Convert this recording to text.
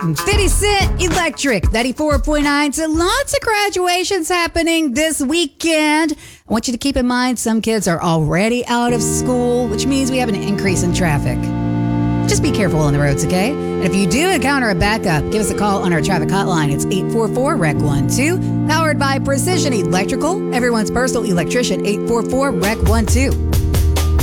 50 Cent Electric, 94.9. So lots of graduations happening this weekend. I want you to keep in mind some kids are already out of school, which means we have an increase in traffic. Just be careful on the roads, okay? And if you do encounter a backup, give us a call on our traffic hotline. It's 844-REC-12, powered by Precision Electrical, everyone's personal electrician, 844-REC-12.